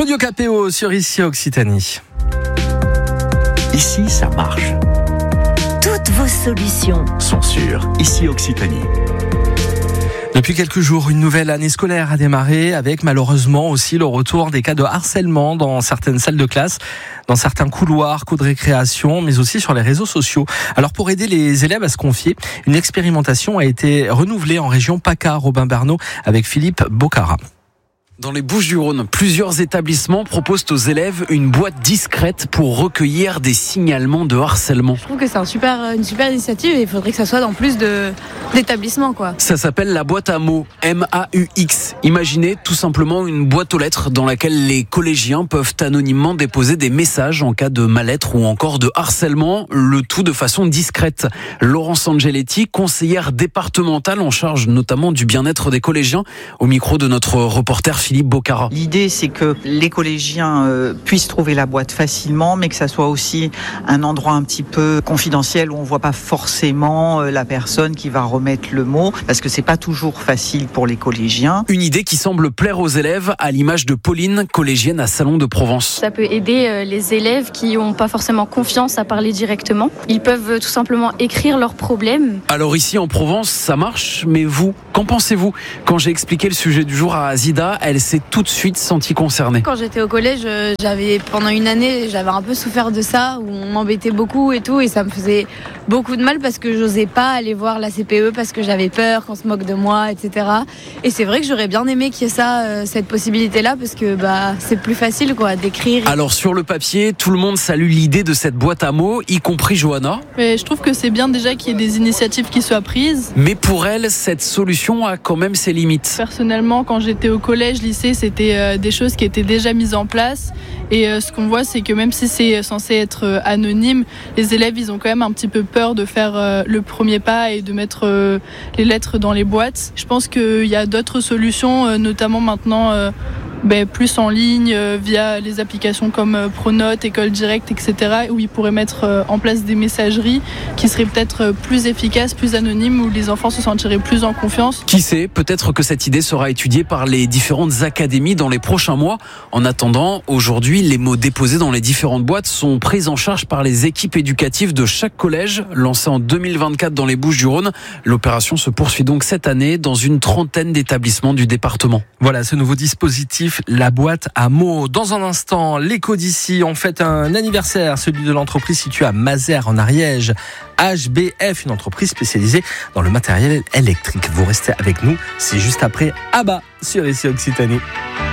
Claudio Capéo sur Ici Occitanie. Ici, ça marche. Toutes vos solutions Sont sur Ici Occitanie. Depuis quelques jours, une nouvelle année scolaire a démarré avec malheureusement aussi le retour des cas de harcèlement dans certaines salles de classe, dans certains couloirs, cours de récréation, mais aussi sur les réseaux sociaux. Alors pour aider les élèves à se confier, une expérimentation a été renouvelée en région PACA, Robin Bernot, avec Philippe Bocara. Dans les Bouches-du-Rhône, plusieurs établissements proposent aux élèves une boîte discrète pour recueillir des signalements de harcèlement. Je trouve que c'est une super initiative et il faudrait que ça soit dans plus d'établissements, quoi. Ça s'appelle la boîte à mots, MAUX. Imaginez tout simplement une boîte aux lettres dans laquelle les collégiens peuvent anonymement déposer des messages en cas de mal-être ou encore de harcèlement, le tout de façon discrète. Laurence Angeletti, conseillère départementale en charge notamment du bien-être des collégiens, au micro de notre reporter Philippe Bocara. L'idée, c'est que les collégiens puissent trouver la boîte facilement, mais que ça soit aussi un endroit un petit peu confidentiel où on voit pas forcément la personne qui va remettre le mot, parce que c'est pas toujours facile pour les collégiens. Une idée qui semble plaire aux élèves, à l'image de Pauline, collégienne à Salon de Provence. Ça peut aider les élèves qui n'ont pas forcément confiance à parler directement. Ils peuvent tout simplement écrire leurs problèmes. Alors ici en Provence, ça marche, mais vous, qu'en pensez-vous ? Quand j'ai expliqué le sujet du jour à Azida, elle s'est tout de suite sentie concernée. Quand j'étais au collège, pendant une année, j'avais un peu souffert de ça, où on m'embêtait beaucoup et tout, et ça me faisait beaucoup de mal parce que j'osais pas aller voir la CPE parce que j'avais peur qu'on se moque de moi, etc. Et c'est vrai que j'aurais bien aimé qu'il y ait ça, cette possibilité-là, parce que c'est plus facile, quoi, d'écrire. Alors sur le papier, tout le monde salue l'idée de cette boîte à mots, y compris Johanna. Mais je trouve que c'est bien déjà qu'il y ait des initiatives qui soient prises. Mais pour elle, cette solution a quand même ses limites. Personnellement, quand j'étais au collège, lycée, c'était des choses qui étaient déjà mises en place. Et ce qu'on voit, c'est que même si c'est censé être anonyme, les élèves, ils ont quand même un petit peu peur de faire le premier pas et de mettre les lettres dans les boîtes. Je pense qu'il y a d'autres solutions, notamment maintenant plus en ligne, via les applications comme Pronote, École Directe, etc., où ils pourraient mettre en place des messageries qui seraient peut-être plus efficaces, plus anonymes, où les enfants se sentiraient plus en confiance. Qui sait, peut-être que cette idée sera étudiée par les différentes académies dans les prochains mois. En attendant, aujourd'hui, les mots déposés dans les différentes boîtes sont pris en charge par les équipes éducatives de chaque collège, lancée en 2024 dans les Bouches-du-Rhône. L'opération se poursuit donc cette année dans une trentaine d'établissements du département. Voilà ce nouveau dispositif, la boîte à mots. Dans un instant, l'écho d'ici, on fête un anniversaire, celui de l'entreprise située à Mazères en Ariège. HBF, une entreprise spécialisée dans le matériel électrique. Vous restez avec nous, c'est juste après ABBA sur Ici Occitanie.